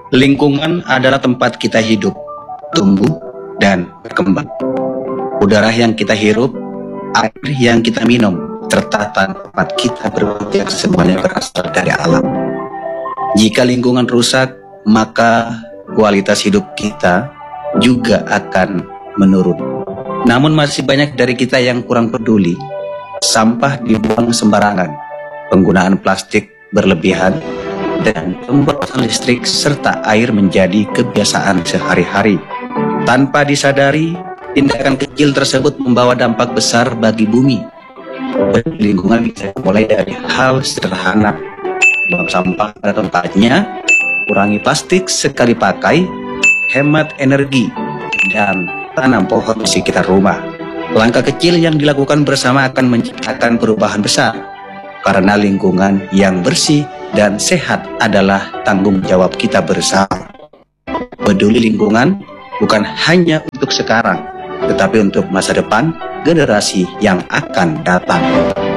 Lingkungan adalah tempat kita hidup, tumbuh, dan berkembang. Udara yang kita hirup, air yang kita minum, serta tempat kita berpijak semuanya berasal dari alam. Jika lingkungan rusak, maka kualitas hidup kita juga akan menurun. Namun masih banyak dari kita yang kurang peduli. Sampah dibuang sembarangan, penggunaan plastik berlebihan, dan pemborosan listrik serta air menjadi kebiasaan sehari-hari. Tanpa disadari, tindakan kecil tersebut membawa dampak besar bagi bumi. Lingkungan bisa mulai dari hal sederhana, buang sampah pada tempatnya, kurangi plastik sekali pakai, hemat energi, dan tanam pohon di sekitar rumah. Langkah kecil yang dilakukan bersama akan menciptakan perubahan besar, karena lingkungan yang bersih dan sehat adalah tanggung jawab kita bersama. Peduli lingkungan bukan hanya untuk sekarang, tetapi untuk masa depan generasi yang akan datang.